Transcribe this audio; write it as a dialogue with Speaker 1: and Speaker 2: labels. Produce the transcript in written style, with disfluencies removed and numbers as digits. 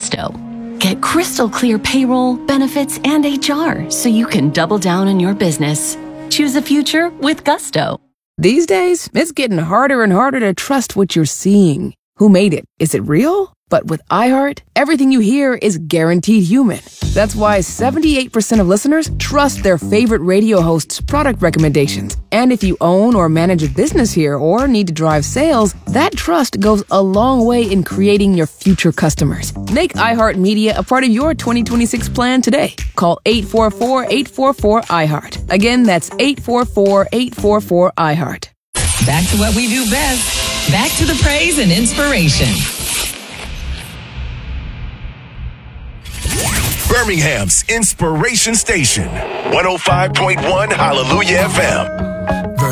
Speaker 1: Gusto. Get crystal clear payroll, benefits, and HR so you can double down on your business. Choose a future with Gusto.
Speaker 2: These days, it's getting harder and harder to trust what you're seeing. Who made it? Is it real? But with iHeart, everything you hear is guaranteed human. That's why 78% of listeners trust their favorite radio host's product recommendations. And if you own or manage a business here or need to drive sales, that trust goes a long way in creating your future customers. Make iHeartMedia a part of your 2026 plan today. Call 844-844-iHeart. Again, that's 844-844-iHeart.
Speaker 3: Back to what we do best. Back to the praise and inspiration.
Speaker 4: Birmingham's Inspiration Station, 105.1 Hallelujah FM.